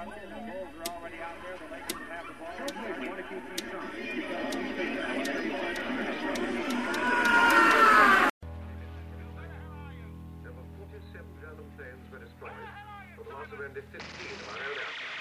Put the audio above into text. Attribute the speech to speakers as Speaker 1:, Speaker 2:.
Speaker 1: German planes were destroyed, for the loss of only 15 of our own aircraft.